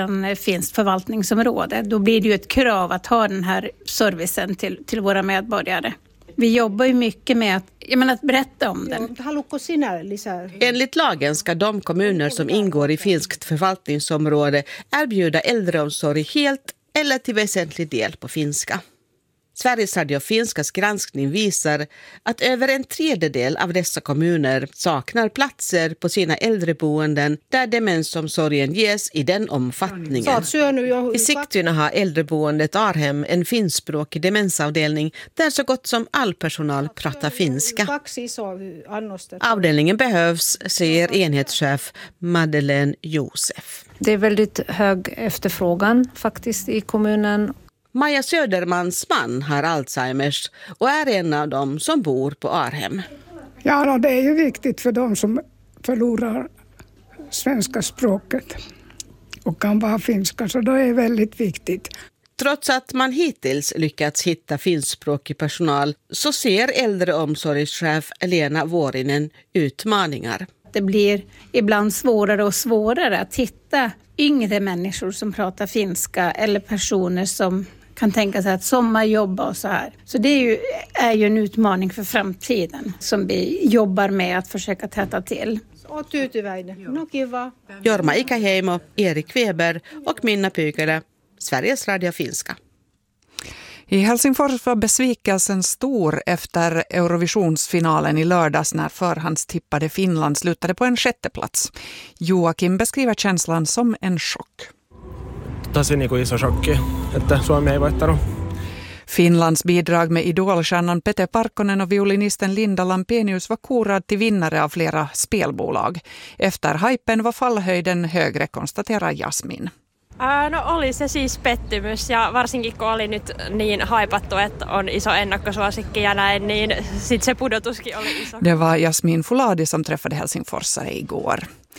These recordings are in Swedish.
en finskt förvaltningsområde. Då blir det ju ett krav att ha den här servicen till våra medborgare. Vi jobbar ju mycket med att berätta om den. Enligt lagen ska de kommuner som ingår i finskt förvaltningsområde erbjuda äldreomsorg helt eller till väsentlig del på finska. Sveriges Radio Finskas granskning visar att över en tredjedel av dessa kommuner saknar platser på sina äldreboenden där demensomsorgen ges i den omfattningen. I Sigtuna har äldreboendet Arhem en finskspråkig demensavdelning där så gott som all personal pratar finska. Avdelningen behövs, säger enhetschef Madeleine Josef. Det är väldigt hög efterfrågan faktiskt i kommunen. Maja Södermans man har Alzheimers och är en av dem som bor på Arhem. Ja, det är ju viktigt för dem som förlorar svenska språket och kan vara finska, så det är väldigt viktigt. Trots att man hittills lyckats hitta finskspråkig personal så ser äldreomsorgschef Elena Vuorinen utmaningar. Det blir ibland svårare och svårare att hitta yngre människor som pratar finska eller personer som kan tänka sig att sommarjobba och så här. Så det är ju en utmaning för framtiden som vi jobbar med att försöka täta till. Jorma Ikäheimo, Erik Weber och Minna Pykälä, Sveriges Radio Finska. I Helsingfors var besvikelsen stor efter Eurovisionsfinalen i lördags när förhandstippade Finland slutade på en 6:e plats. Joakim beskriver känslan som en chock. Tosi iso shokki, että Suomi ei voittanut. Finlands bidrag med idolstjärnan Pete Parkkonen och violinisten Linda Lampenius var korad till vinnare av flera spelbolag. Efter hypen var fallhöjden högre, konstaterar Jasmin. No oli se siis pettymys ja varsinkin kun oli nyt niin haipattu, että on iso ennakkosuosikki ja näin, niin sit se pudotuskin oli iso. Det var Jasmin Fuladi som träffade helsingforsare igår.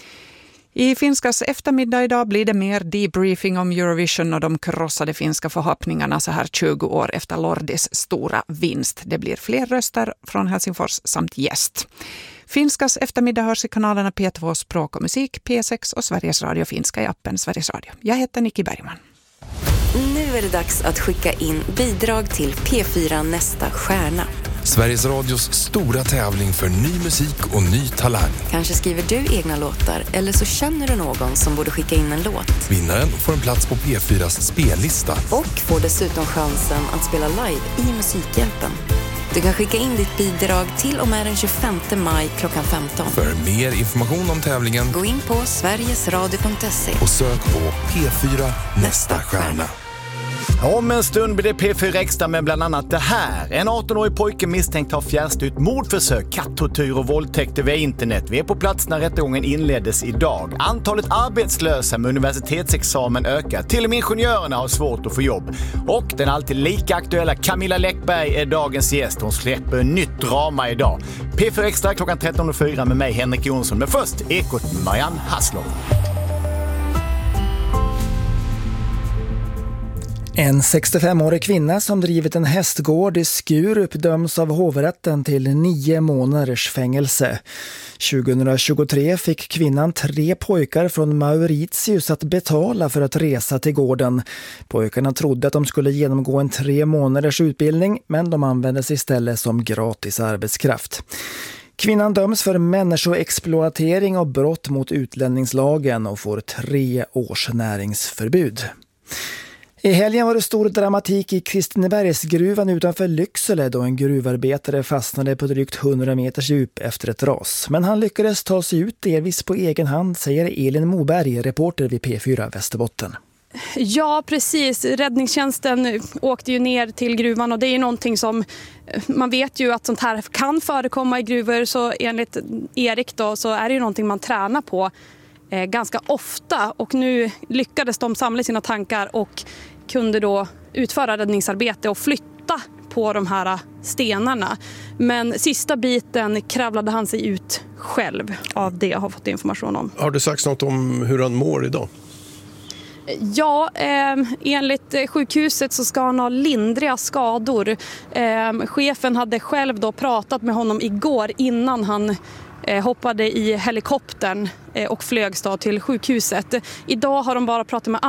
I Finskas eftermiddag idag blir det mer debriefing om Eurovision och de krossade finska förhoppningarna så här 20 år efter Lordis stora vinst. Det blir fler röster från Helsingfors samt gäst. Finskas eftermiddag hörs i kanalerna P2 Språk och musik, P6 och Sveriges Radio Finska i appen Sveriges Radio. Jag heter Nicky Bergman. Nu är det dags att skicka in bidrag till P4 Nästa stjärna. Sveriges Radios stora tävling för ny musik och ny talang. Kanske skriver du egna låtar eller så känner du någon som borde skicka in en låt. Vinnaren får en plats på P4s spellista. Och får dessutom chansen att spela live i Musikhjälpen. Du kan skicka in ditt bidrag till och med den 25 maj klockan 15. För mer information om tävlingen, gå in på sverigesradio.se och sök på P4 Nästa stjärna. Om en stund blir det P4 Extra med bland annat det här. En 18-årig pojke misstänkt har fjärrstyrt mordförsök, kattortyr och våldtäkter via internet. Vi är på plats när rättegången inleddes idag. Antalet arbetslösa med universitetsexamen ökar. Till och med ingenjörerna har svårt att få jobb. Och den alltid lika aktuella Camilla Läckberg är dagens gäst. Hon släpper nytt drama idag. P4 Extra klockan 13.04 med mig, Henrik Jonsson. Men först Ekot med Marianne Haslov. En 65-årig kvinna som drivit en hästgård i Skurup döms av hovrätten till 9 månaders fängelse. 2023 fick kvinnan 3 pojkar från Mauritius att betala för att resa till gården. Pojkarna trodde att de skulle genomgå en 3 månaders utbildning, men de användes istället som gratis arbetskraft. Kvinnan döms för människoexploatering och brott mot utlänningslagen och får 3 års näringsförbud. I helgen var det stor dramatik i Kristinebergsgruvan utanför Lycksele då en gruvarbetare fastnade på drygt 100 meters djup efter ett ras. Men han lyckades ta sig ut delvis på egen hand, säger Elin Moberg, reporter vid P4 Västerbotten. Ja, precis. Räddningstjänsten åkte ju ner till gruvan och det är någonting som man vet ju att sånt här kan förekomma i gruvor, så enligt Erik då så är det ju någonting man tränar på ganska ofta, och nu lyckades de samla sina tankar och kunde då utföra räddningsarbete och flytta på de här stenarna. Men sista biten kravlade han sig ut själv, av det jag har fått information om. Har du sagt något om hur han mår idag? Ja, enligt sjukhuset så ska han ha lindriga skador. Chefen hade själv då pratat med honom igår innan han hoppade i helikoptern och flögs då till sjukhuset. Idag har de bara pratat med